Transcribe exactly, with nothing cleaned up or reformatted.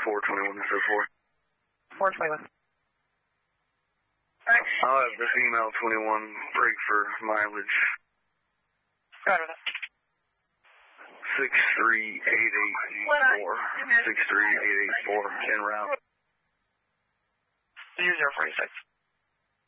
four twenty-one zero four. four twenty-one. Alright. I'll have the female twenty-one break for mileage. Roger that. six three eight eight four. six three eight eight four en route. Zero zero forty-six.